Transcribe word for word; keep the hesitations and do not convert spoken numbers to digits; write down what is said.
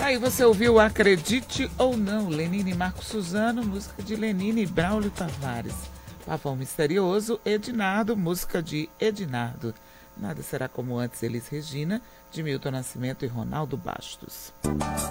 Aí você ouviu Acredite ou Não, Lenine e Marco Suzano, música de Lenine e Braulio Tavares. Pavão Misterioso, Edinardo, música de Edinardo. Nada Será Como Antes, Elis Regina, de Milton Nascimento e Ronaldo Bastos.